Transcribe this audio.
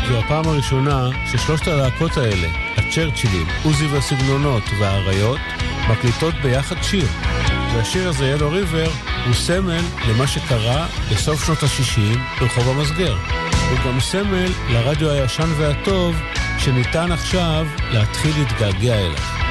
זו הפעם הראשונה ששלושת הלהקות האלה, הצ'רצ'ילים, עוזי והסגנונות והאריות, מקליטות ביחד שיר. והשיר הזה, ילו ריבר, הוא סמל למה שקרה בסוף שנות ה-60 ברחוב המסגר. הוא גם סמל לרדיו הישן והטוב שניתן עכשיו להתחיל להתגעגע אליו.